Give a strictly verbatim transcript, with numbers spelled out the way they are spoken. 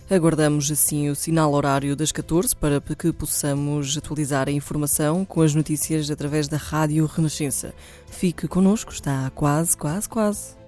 Aguardamos assim o sinal horário das catorze para que possamos atualizar a informação com as notícias através da Rádio Renascença. Fique connosco, está quase, quase, quase.